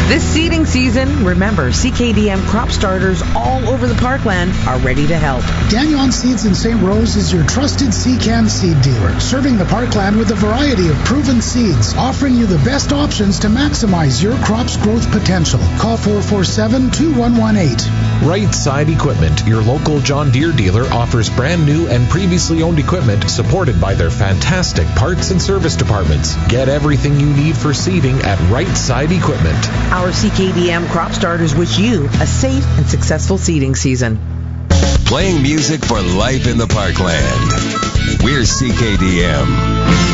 This seeding season, remember, CKDM crop starters all over the parkland are ready to help. Danion Seeds in St. Rose is your trusted CCAN seed dealer, serving the parkland with a variety of proven seeds, offering you the best options to maximize your crop's growth potential. Call 447-2118. Right Side Equipment, your local John Deere dealer, offers brand new and previously owned equipment supported by their fantastic parts and service departments. Get everything you need for seeding at Right Side Equipment. Our CKDM crop starters wish you a safe and successful seeding season. Playing music for life in the parkland. We're CKDM.